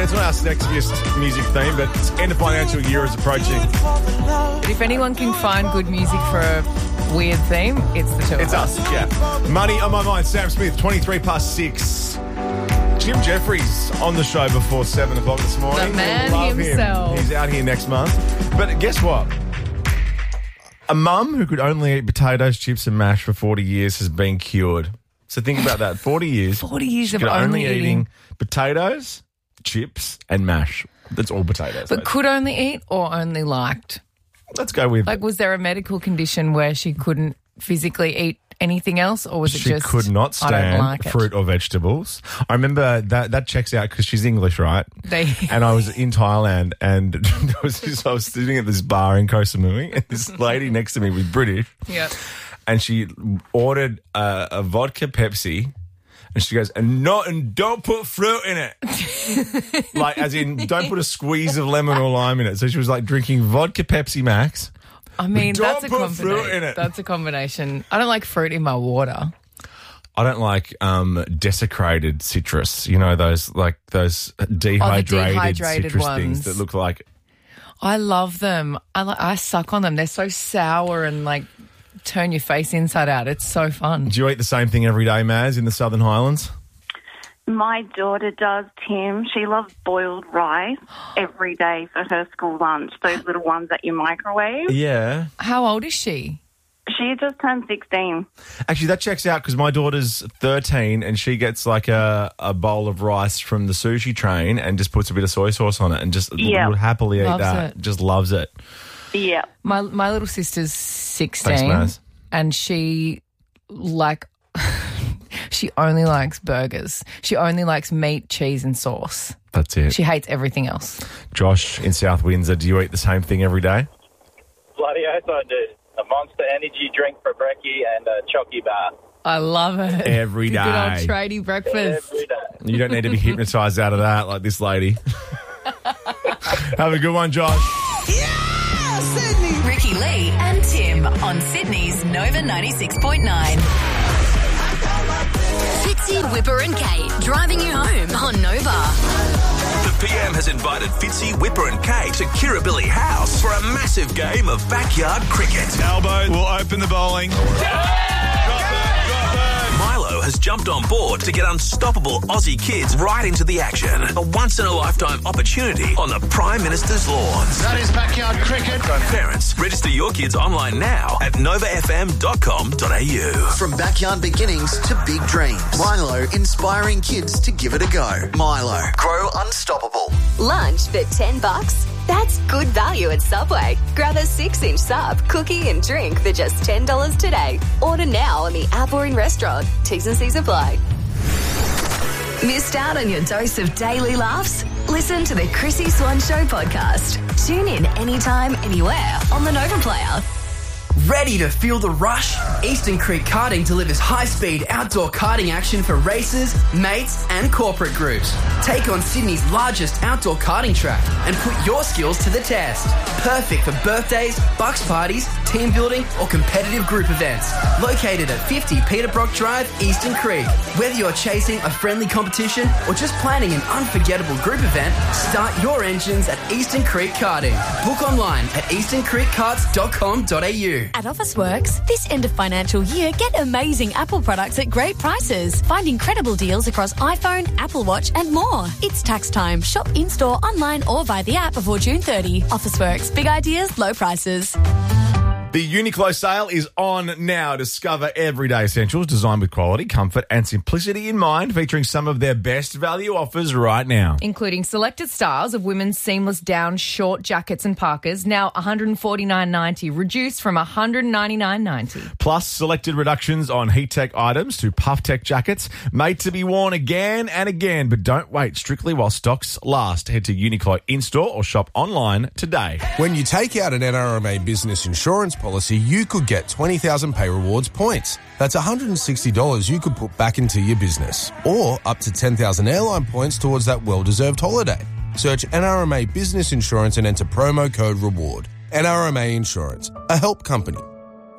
it's not our sexiest music theme, but it's end of financial year is approaching. But if anyone can find good music for a weird theme, it's the two of us. It's us, yeah. Money on my mind. Sam Smith, 6. Jim Jeffries on the show before 7 o'clock this morning. The man Love himself. Him. He's out here next month. But guess what? A mum who could only eat potatoes, chips and mash for 40 years has been cured. So think about that. 40 years. 40 years she of could only eating potatoes, chips and mash. That's all potatoes. But could only eat or only liked? Let's go with... Like, was there a medical condition where she couldn't physically eat anything else, or was it she just... could not I don't stand like it? fruit or vegetables. I remember that checks out because she's English, right? And I was in Thailand and I was sitting at this bar in Koh Samui and this lady next to me was British. Yeah. And she ordered a vodka Pepsi. And she goes, and don't put fruit in it. Like, as in, don't put a squeeze of lemon or lime in it. So she was like drinking vodka Pepsi Max. I mean, Don't that's a put fruit combination. in it. That's a combination. I don't like fruit in my water. I don't like desecrated citrus. You know, those dehydrated citrus ones. things that look like... I love them. I suck on them. They're so sour and like turn your face inside out. It's so fun. Do you eat the same thing every day, Maz, in the Southern Highlands? My daughter does, Tim. She loves boiled rice every day for her school lunch, those little ones that you microwave. Yeah. How old is she? She just turned 16. Actually, that checks out because my daughter's 13 and she gets like a bowl of rice from the sushi train and just puts a bit of soy sauce on it and just would happily eat Loves that. it. Just loves it. Yeah. My little sister's 16 Thanks, Maz. and she she only likes burgers. She only likes meat, cheese and sauce. That's it. She hates everything else. Josh in South Windsor, do you eat the same thing every day? Bloody oath I do. A Monster Energy drink for brekkie and a chocky bar. I love it. Every Good old day. tradie breakfast. Every day. You don't need to be hypnotised out of that like this lady. Have a good one, Josh. Yeah, Sydney. Ricky Lee and Tim on Sydney's Nova 96.9. Fitzy, Whipper and Kate driving you home on Nova. The PM has invited Fitzy, Whipper and Kate to Kirribilli House for a massive game of backyard cricket. Elbow will open the bowling. Milo has jumped on board to get unstoppable Aussie kids right into the action. A once-in-a-lifetime opportunity on the Prime Minister's lawns. That is backyard cricket. Parents, register your kids online now at novafm.com.au. From backyard beginnings to big dreams, Milo inspiring kids to give it a go. Milo, grow unstoppable. Lunch for $10? That's good value at Subway. Grab a 6-inch sub, cookie and drink for just $10 today. Order now on the app or in restaurant. T's and C's apply. Missed out on your dose of daily laughs? Listen to the Chrissy Swan Show podcast. Tune in anytime, anywhere on the Nova Player. Ready to feel the rush? Eastern Creek Karting delivers high-speed outdoor karting action for racers, mates and corporate groups. Take on Sydney's largest outdoor karting track and put your skills to the test. Perfect for birthdays, bucks parties, team building or competitive group events. Located at 50 Peter Brock Drive, Eastern Creek. Whether you're chasing a friendly competition or just planning an unforgettable group event, start your engines at Eastern Creek Karting. Book online at easterncreekkarts.com.au. At Officeworks, this end of financial year, get amazing Apple products at great prices. Find incredible deals across iPhone, Apple Watch and more. It's tax time. Shop in-store, online or via the app before June 30. Officeworks. Big ideas, low prices. The Uniqlo sale is on now. Discover everyday essentials designed with quality, comfort and simplicity in mind, featuring some of their best value offers right now. Including selected styles of women's seamless down short jackets and parkas, now $149.90, reduced from $199.90. Plus selected reductions on heat tech items to puff tech jackets, made to be worn again and again. But don't wait, strictly while stocks last. Head to Uniqlo in-store or shop online today. When you take out an NRMA business insurance policy, you could get 20,000 Pay Rewards points. That's $160 you could put back into your business. Or up to 10,000 airline points towards that well-deserved holiday. Search NRMA Business Insurance and enter promo code REWARD. NRMA Insurance, a help company.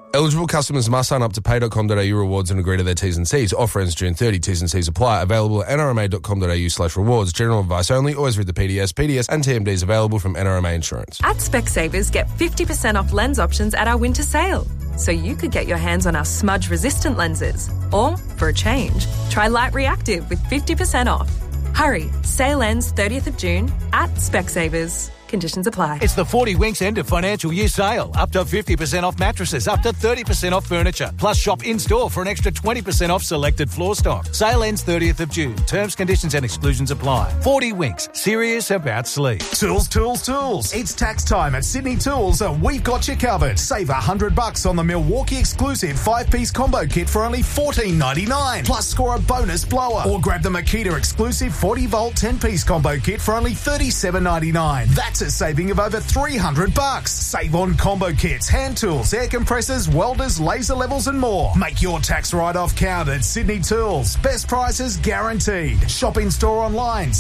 Eligible customers must sign up to pay.com.au rewards and agree to their T's and C's. Offer ends June 30. T's and C's apply. Available at nrma.com.au/rewards. General advice only. Always read the PDS. PDS and TMDs available from NRMA Insurance. At Specsavers, get 50% off lens options at our winter sale. So you could get your hands on our smudge-resistant lenses. Or, for a change, try Light Reactive with 50% off. Hurry, sale ends 30th of June at Specsavers. Conditions apply. It's the 40 Winks end of financial year sale. Up to 50% off mattresses, up to 30% off furniture. Plus shop in-store for an extra 20% off selected floor stock. Sale ends 30th of June. Terms, conditions and exclusions apply. 40 Winks. Serious about sleep. Tools, tools, tools. It's tax time at Sydney Tools and we've got you covered. Save $100 on the Milwaukee exclusive 5-piece combo kit for only $14.99. Plus score a bonus blower. Or grab the Makita exclusive 40-volt 10-piece combo kit for only $37.99. That's a saving of over $300. Save on combo kits, hand tools, air compressors, welders, laser levels and more. Make your tax write-off count at Sydney Tools. Best prices guaranteed. Shop in store online,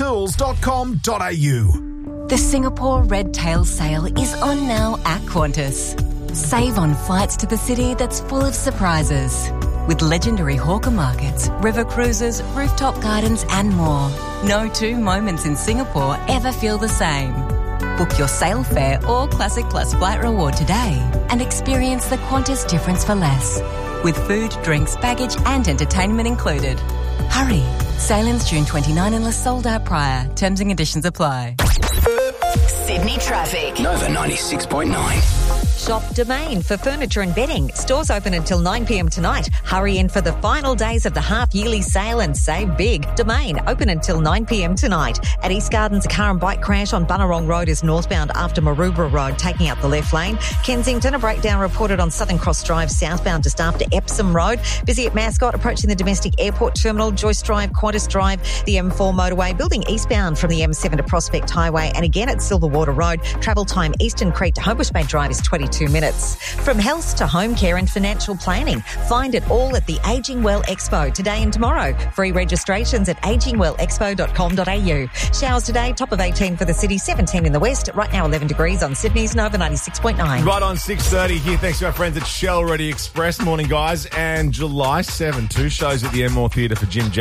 sydneytools.com.au. The Singapore Red Tail Sale is on now at Qantas. Save on flights to the city that's full of surprises. With legendary hawker markets, river cruises, rooftop gardens and more. No two moments in Singapore ever feel the same. Book your sail fare or Classic Plus flight reward today and experience the Qantas difference for less. With food, drinks, baggage and entertainment included. Hurry. Sail ends June 29 unless sold out prior. Terms and conditions apply. Sydney traffic. Nova 96.9. Shop Domain for furniture and bedding. Stores open until 9 p.m. tonight. Hurry in for the final days of the half-yearly sale and save big. Domain open until 9 p.m. tonight. At East Gardens, a car and bike crash on Bunnerong Road is northbound after Maroubra Road, taking up the left lane. Kensington, a breakdown reported on Southern Cross Drive southbound just after Epsom Road. Busy at Mascot, approaching the domestic airport terminal. Joyce Drive, Qantas Drive, the M4 motorway, building eastbound from the M7 to Prospect Highway, and again at Silverwater Road. Travel time Eastern Creek to Homebush Bay Drive is 22 minutes. From health to home care and financial planning, find it all at the Ageing Well Expo today and tomorrow. Free registrations at agingwellexpo.com.au. Showers today, top of 18 for the city, 17 in the west. Right now 11 degrees on Sydney's Nova 96.9. Right on 6:30 here. Thanks to our friends at Shell Ready Express. Morning, guys. And July 7, 2 shows at the Enmore Theatre for Jim